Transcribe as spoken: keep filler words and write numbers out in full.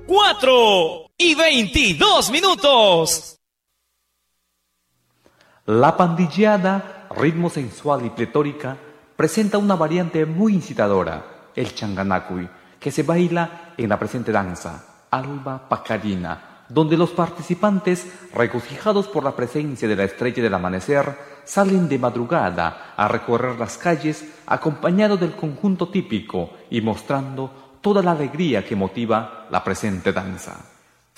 cuatro y veintidós minutos. La pandilleada, ritmo sensual y pletórica, presenta una variante muy incitadora, el changanacui, que se baila en la presente danza, Alba Pacarina, donde los participantes, regocijados por la presencia de la estrella del amanecer, salen de madrugada a recorrer las calles acompañados del conjunto típico y mostrando toda la alegría que motiva la presente danza.